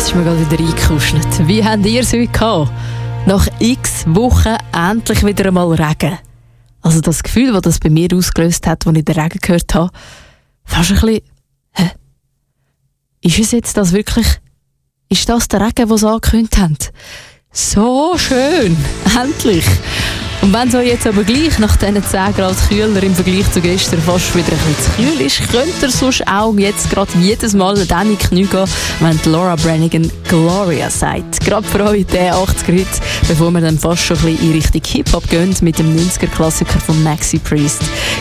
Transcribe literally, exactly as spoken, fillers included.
ist mir gerade wieder eingekuschelt. Wie habt ihr es heute gehabt? Nach x Wochen endlich wieder einmal Regen. Also das Gefühl, das das bei mir ausgelöst hat, als ich den Regen gehört habe, fast ein bisschen, hä? Ist es jetzt das wirklich, ist das der Regen, den sie angekündigt haben? So schön, endlich. Und wenn es euch jetzt aber gleich nach diesen zehn Grad kühler im Vergleich zu gestern fast wieder ein bisschen zu kühl ist, könnt ihr sonst auch jetzt gerade jedes Mal dann in die Knie gehen, wenn Laura Branigan Gloria sagt. Gerade für euch der achtziger Hit, bevor wir dann fast schon ein bisschen in Richtung Hip-Hop gehen mit dem neunziger Klassiker von Maxi Priest.